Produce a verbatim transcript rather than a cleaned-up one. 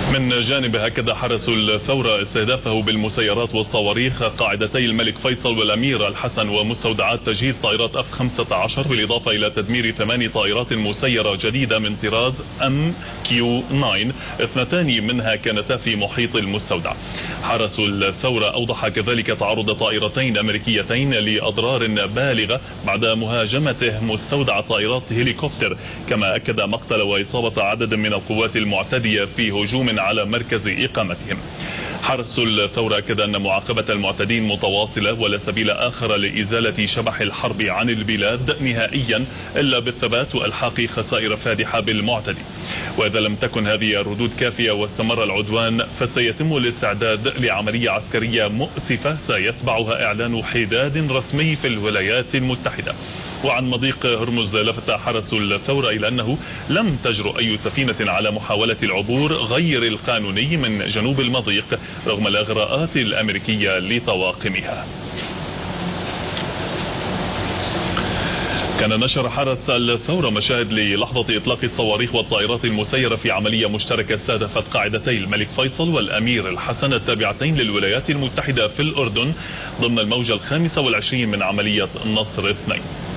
من جانبه أكد حرس الثورة استهدافه بالمسيرات والصواريخ قاعدتي الملك فيصل والأمير الحسن ومستودعات تجهيز طائرات اف خمسة عشر، بالإضافة إلى تدمير ثماني طائرات مسيرة جديدة من طراز ام كيو تسعة، اثنتان منها كانتا في محيط المستودع. حرس الثورة أوضح كذلك تعرض طائرتين أمريكيتين لأضرار بالغة بعد مهاجمته مستودع طائرات هليكوبتر، كما أكد مقتل وإصابة عدد من القوات المعتدية في هجوم على مركز إقامتهم. حرس الثورة أكد أن معاقبة المعتدين متواصلة ولا سبيل آخر لإزالة شبح الحرب عن البلاد نهائيا إلا بالثبات وإلحاق خسائر فادحة بالمعتدي، وإذا لم تكن هذه الردود كافية واستمر العدوان فسيتم الاستعداد لعملية عسكرية مؤسفة سيتبعها إعلان حداد رسمي في الولايات المتحدة. وعن مضيق هرمز لفت حرس الثورة إلى أنه لم تجرؤ أي سفينة على محاولة العبور غير القانوني من جنوب المضيق رغم الإغراءات الأمريكية لطواقمها. كان نشر حرس الثورة مشاهد للحظة إطلاق الصواريخ والطائرات المسيرة في عملية مشتركة استهدفت قاعدتي الملك فيصل والأمير الحسن التابعتين للولايات المتحدة في الأردن ضمن الموجة الخامسة والعشرين من عملية نصر اثنين.